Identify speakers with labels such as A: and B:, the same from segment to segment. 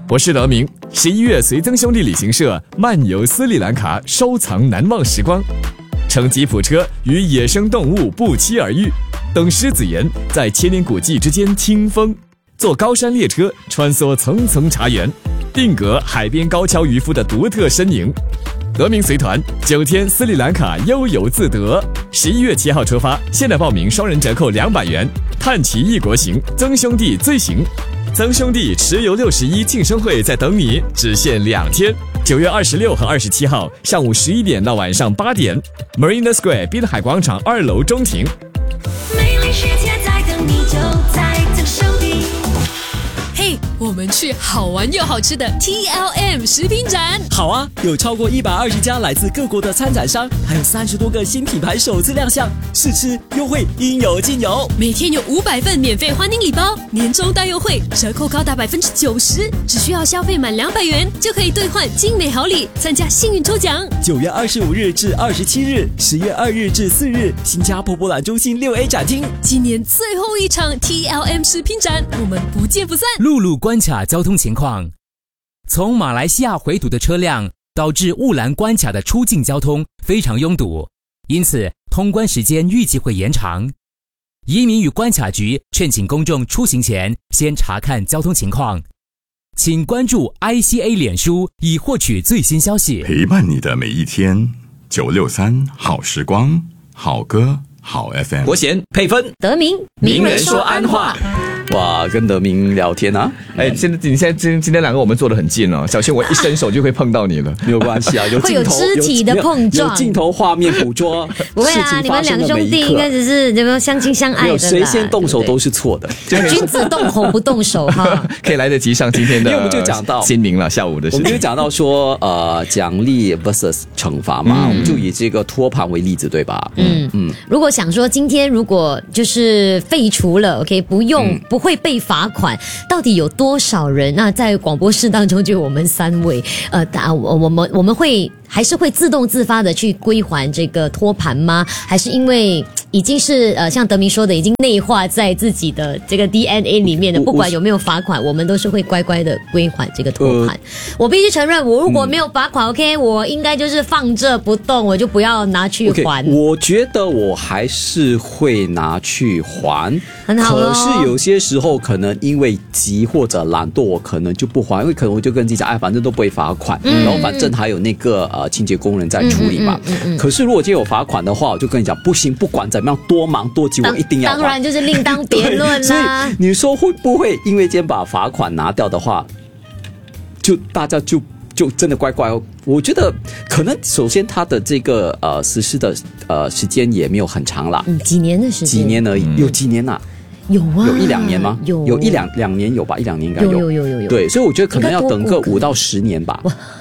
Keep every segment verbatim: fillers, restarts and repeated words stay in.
A: 我是德明。十一月随曾兄弟旅行社漫游斯里兰卡，收藏难忘时光。乘吉普车与野生动物不期而遇，等狮子岩在千年古迹之间听风，坐高山列车穿梭层层茶园，定格海边高跷渔夫的独特身影。德明随团九天斯里兰卡悠游自得，十一月七号出发，现在报名双人折扣两百元。探奇异国行，曾兄弟最行。曾兄弟持游六十一庆生会在等你，只限两天，九月二十六和二十七号上午十一点到晚上八点 ，Marina Square 滨海广场二楼中庭。
B: 美丽世界在等你，就在曾兄弟。
C: 嘿，我们去好玩又好吃的 T L M 食品展。
D: 好啊，有超过一百二十家来自各国的参展商，还有三十多个新品牌首次亮相，试吃优惠应有尽有。
C: 每天有五百份免费欢迎礼包，年终大优惠，折扣高达百分之九十，只需要消费满两百元就可以兑换精美好礼，参加幸运抽奖。
D: 九月二十五日至二十七日，十月二日至四日，新加坡博览中心六 A 展厅，
C: 今年最后一场 T L M 食品展，我们不见不散。
E: 陆路关卡交通情况：从马来西亚回堵的车辆导致雾兰关卡的出境交通非常拥堵，因此通关时间预计会延长。移民与关卡局劝请公众出行前先查看交通情况，请关注 I C A 脸书以获取最新消息。
F: 陪伴你的每一天，九六三好时光，好歌好 F M。
G: 国贤配分，
H: 德明
G: 名人说安话。哇，跟德明聊天啊！
A: 哎，现在你现在今今天两个我们坐得很近哦，小心我一伸手就会碰到你了。
G: 没有关系啊，有镜头，
H: 会有肢体的碰撞，
G: 有镜头画面捕捉。
H: 不会啊，你们两兄弟应该只是有没有相亲相爱的啦？
G: 谁先动手都是错的，
H: 君子动口不动手哈。
A: 可以来得及上今天的，
G: 因为我们就讲到
A: 心灵了，下午的事情，
G: 我们就讲到说，呃，奖励 versus 惩罚嘛，嗯、我们就以这个托盘为例子，对吧？
H: 嗯嗯。如果想说今天如果就是废除了 ，OK， 不用、嗯、不会被罚款。到底有多少人？那在广播室当中就有我们三位，呃，打我我们我们会还是会自动自发的去归还这个托盘吗？还是因为已经是呃像德明说的，已经内化在自己的这个 D N A 里面的，不管有没有罚款，我们都是会乖乖的归还这个托盘。呃、我必须承认，我如果没有罚款、嗯、，OK， 我应该就是放着不动，我就不要拿去还。
G: Okay, 我觉得我还是会拿去还，
H: 很好哦。
G: 可是有些时候可能因为急或者懒惰，我可能就不还，因为可能我就跟自己讲，哎，反正都不会罚款，嗯、然后反正还有那个呃清洁工人在处理嘛。嗯嗯嗯嗯、可是如果今天有罚款的话，我就跟你讲，不行，不管怎么样，多忙多急，我一定要还。
H: 当然就是另当别论啦。
G: 所以你说会不会因为今天把罚款拿掉的话，就大家就就真的乖乖哦？我觉得可能首先它的这个呃实施的呃时间也没有很长啦，
H: 嗯，几年的时间，
G: 几年而已，嗯、有几年啊？
H: 有啊，
G: 有一两年吗？
H: 有，
G: 有一两两年有吧，一两年应该有，
H: 有有有有。
G: 对，所以我觉得可能要等个五到十年吧。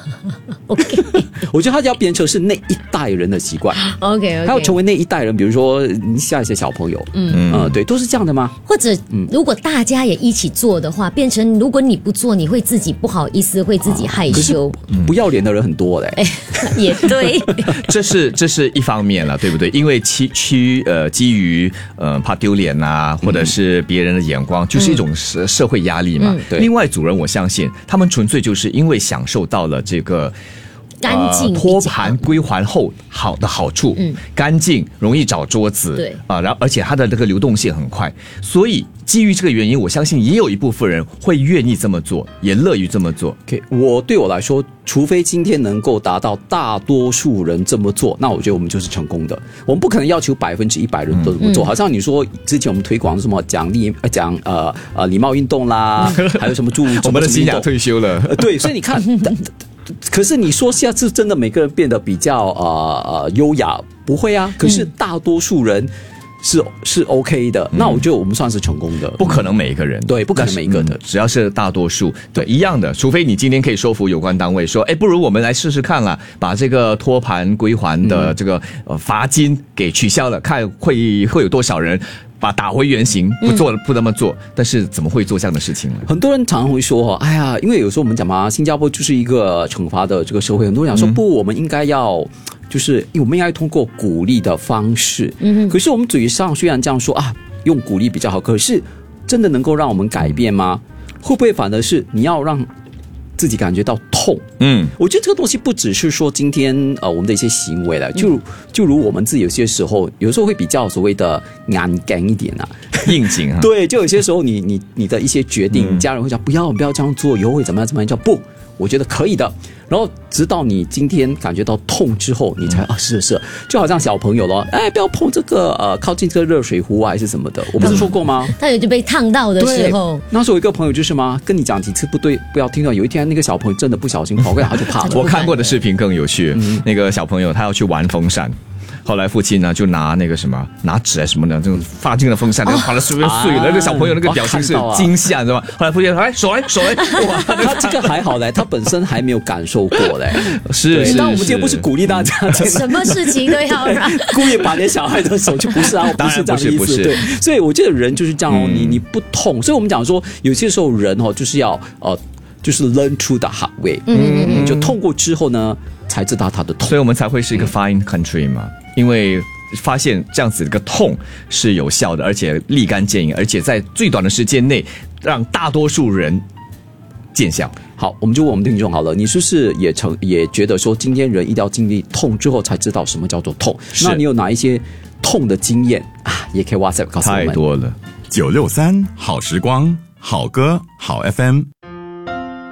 H: OK，
G: 我觉得它要变成是那一代人的习惯。
H: OK，
G: 还要成为那一代人，比如说下一些小朋友，嗯嗯、呃，对，都是这样的吗？
H: 或者，如果大家也一起做的话，变成如果你不做，你会自己不好意思，会自己害羞。
G: 啊、不要脸的人很多嘞、
H: 欸，也对，
A: 这是这是一方面了，对不对？因为基基呃基于呃怕丢脸啊，或者是是别人的眼光，就是一种社社会压力嘛。
H: 嗯、
A: 对。另外组人，我相信他们纯粹就是因为享受到了这个
H: 干净、
A: 呃、托盘归还后好的好处，嗯，干净，容易找桌子，
H: 对
A: 啊、呃，然后而且它的这个流动性很快，所以基于这个原因，我相信也有一部分人会愿意这么做，也乐于这么做。
G: OK， 我对我来说，除非今天能够达到大多数人这么做，那我觉得我们就是成功的。我们不可能要求百分之一百人都这么做，嗯、好像你说之前我们推广什么奖励呃讲呃呃礼貌运动啦，还有什么助
A: 我们的新雅退休了，
G: 呃，对，所以你看。可是你说下次真的每个人变得比较呃呃优雅，不会啊。可是大多数人是是 OK 的，那我觉得我们算是成功的。
A: 不可能每一个人，
G: 对，不可能每一个的，
A: 嗯、只要是大多数，对一样的。除非你今天可以说服有关单位说，哎，不如我们来试试看啦，把这个托盘归还的这个呃罚金给取消了，看会会有多少人。把打回原形，不做了，不那么做，但是怎么会做这样的事情呢？
G: 很多人常常会说，哎呀，因为有时候我们讲嘛，新加坡就是一个惩罚的这个社会，很多人讲说、嗯、不，我们应该要，就是我们应该通过鼓励的方式。嗯，可是我们嘴上虽然这样说啊，用鼓励比较好，可是真的能够让我们改变吗？会不会反而是你要让自己感觉到痛。
A: 嗯，
G: 我觉得这个东西不只是说今天呃我们的一些行为了，就就如我们自己有些时候，有时候会比较所谓的硬干一点啊，
A: 应景啊。
G: 对，就有些时候你你你的一些决定，
A: 嗯、
G: 家人会讲不要不要这样做，以后会怎么样怎么样，叫不。我觉得可以的，然后直到你今天感觉到痛之后，你才、嗯、啊是是，就好像小朋友咯，哎不要碰这个呃靠近这个热水壶啊还是什么的，我不是说过吗？
H: 他有就被烫到的时候，
G: 那时候有一个朋友就是嘛，跟你讲几次不对，不要听到。有一天那个小朋友真的不小心跑过来，他就怕了。
A: 我看过的视频更有趣，嗯、那个小朋友他要去玩风扇。后来父亲呢就拿那个什么拿纸啊什么的，就发进了风扇，然后把它碎碎碎了。那个小朋友那个表情是惊吓，你知道吗？后来父亲哎手来手来，哇，
G: 他这个还好嘞，他本身还没有感受过嘞。
A: 是是。
G: 但我们今天不是鼓励大家
H: 什么事情都要让
G: 故意把你小孩的手就不是啊，不是这样的意思。对，所以我觉得人就是这样哦，你你不痛，所以我们讲说有些时候人哦就是要呃。就是 learn through the hard way， 嗯嗯嗯，就痛过之后呢，才知道他的痛，
A: 所以我们才会是一个 fine country 嘛，因为发现这样子的一个痛是有效的，而且立竿见影，而且在最短的时间内让大多数人见效。
G: 好，我们就问我们听众好了，你是不是也成也觉得说，今天人一定要经历痛之后才知道什么叫做痛？那你有哪一些痛的经验啊？也可以 WhatsApp 告诉我们。
A: 太多了。
F: 九六三好时光，好歌好 F M。